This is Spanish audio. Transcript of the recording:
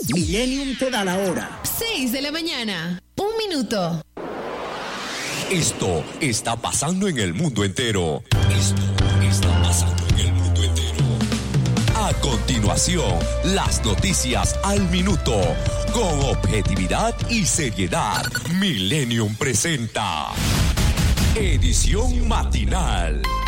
Millennium te da la hora. 6 de la mañana, 1 minuto. Esto está pasando en el mundo entero. Esto está pasando en el mundo entero. A continuación, las noticias al minuto. Con objetividad y seriedad, Millennium presenta Edición Matinal.